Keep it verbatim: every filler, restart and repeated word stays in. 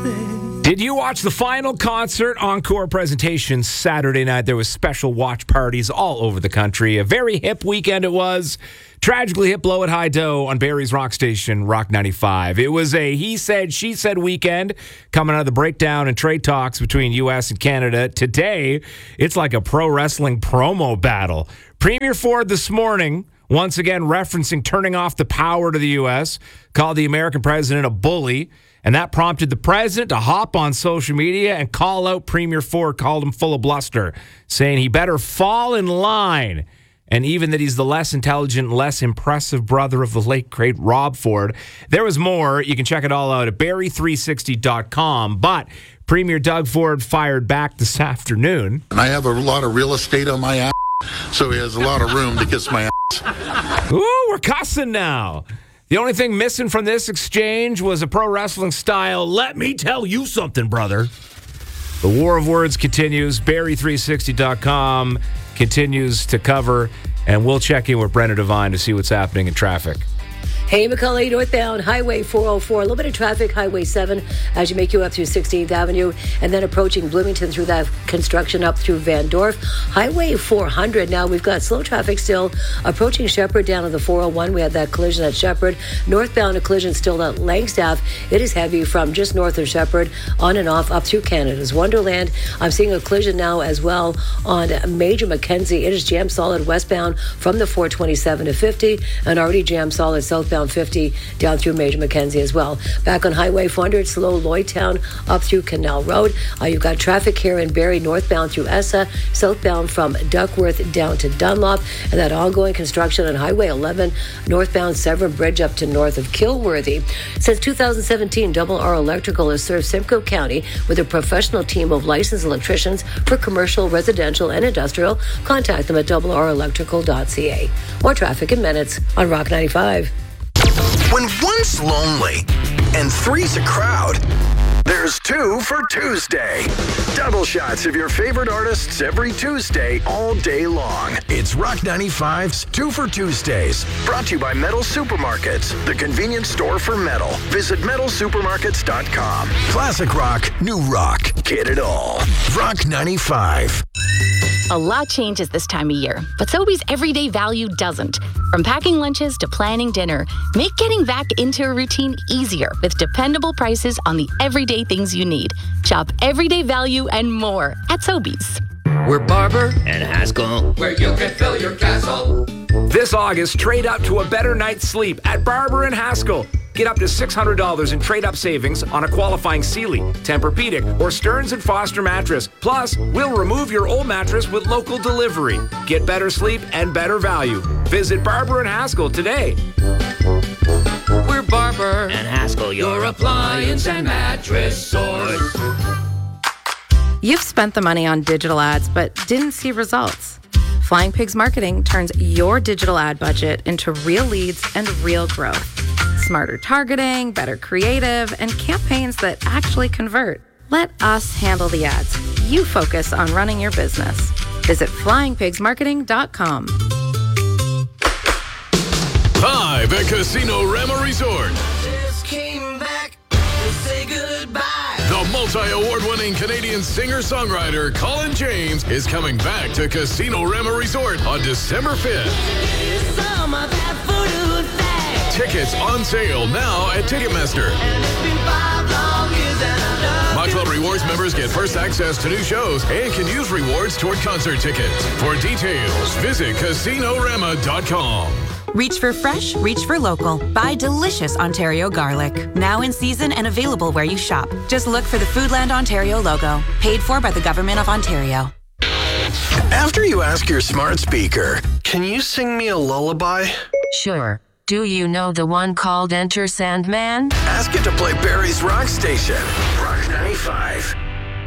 Did you watch the final concert encore presentation Saturday night? There was special watch parties all over the country. A very hip weekend it was. Tragically hit Blow at High Dough on Barrie's rock station, Rock ninety-five. It was a he said, she said weekend coming out of the breakdown and trade talks between U S and Canada. Today, it's like a pro wrestling promo battle. Premier Ford this morning, once again referencing turning off the power to the U S, called the American president a bully. And that prompted the president to hop on social media and call out Premier Ford, called him full of bluster, saying he better fall in line. And even that he's the less intelligent, less impressive brother of the late, great Rob Ford. There was more. You can check it all out at Barrie three sixty dot com. But Premier Doug Ford fired back this afternoon. And I have a lot of real estate on my ass, so he has a lot of room to kiss my ass. Ooh, we're cussing now. The only thing missing from this exchange was a pro wrestling style, let me tell you something, brother. The war of words continues. Barrie three sixty dot com continues to cover, and we'll check in with Brenna Devine to see what's happening in traffic. Hey, McCullough, northbound Highway four oh four. A little bit of traffic, Highway seven, as you make you up through sixteenth Avenue, and then approaching Bloomington through that construction up through Van Dorf. Highway four hundred. Now we've got slow traffic still approaching Shepherd down to the four oh one. We had that collision at Shepherd. Northbound, a collision still at Langstaff. It is heavy from just north of Shepherd on and off up through Canada's Wonderland. I'm seeing a collision now as well on Major Mackenzie. It is jammed solid westbound from the four twenty-seven to fifty, and already jammed solid southbound fifty down through Major Mackenzie as well. Back on Highway four hundred, slow Lloydtown up through Canal Road. Uh, you've got traffic here in Barrie, northbound through Essa, southbound from Duckworth down to Dunlop, and that ongoing construction on Highway eleven, northbound Severn Bridge up to north of Kilworthy. Since two thousand seventeen, Double R Electrical has served Simcoe County with a professional team of licensed electricians for commercial, residential, and industrial. Contact them at double r electrical dot c a. More traffic in minutes on Rock ninety-five. When one's lonely and three's a crowd, there's two for Tuesday. Double shots of your favorite artists every Tuesday, all day long. It's Rock ninety-five's Two for Tuesdays. Brought to you by Metal Supermarkets, the convenience store for metal. Visit metal supermarkets dot com. Classic rock, new rock. Get it all. Rock ninety-five. A lot changes this time of year, but Sobeys everyday value doesn't. From packing lunches to planning dinner, make getting back into a routine easier with dependable prices on the everyday things you need. Shop everyday value and more at Sobeys. We're Barber and Haskell, where you can fill your castle. This August, trade up to a better night's sleep at Barber and Haskell. Get up to six hundred dollars in trade-up savings on a qualifying Sealy, Tempur-Pedic, or Stearns and Foster mattress. Plus, we'll remove your old mattress with local delivery. Get better sleep and better value. Visit Barber and Haskell today. We're Barber and Haskell, your appliance and mattress source. You've spent the money on digital ads but didn't see results. Flying Pigs Marketing turns your digital ad budget into real leads and real growth. Smarter targeting, better creative, and campaigns that actually convert. Let us handle the ads. You focus on running your business. Visit flying pigs marketing dot com. Live at Casino Rama Resort. Just came back to say goodbye. The multi-award-winning Canadian singer-songwriter Colin James is coming back to Casino Rama Resort on December fifth. Some of that voodoo thing. Tickets on sale now at Ticketmaster. And it's been five long years and I love My you. Club Rewards members get first access to new shows and can use rewards toward concert tickets. For details, visit casino rama dot com. Reach for fresh, reach for local. Buy delicious Ontario garlic. Now in season and available where you shop. Just look for the Foodland Ontario logo. Paid for by the Government of Ontario. After you ask your smart speaker, can you sing me a lullaby? Sure. Do you know the one called Enter Sandman? Ask it to play Barrie's Rock Station. Rock ninety-five.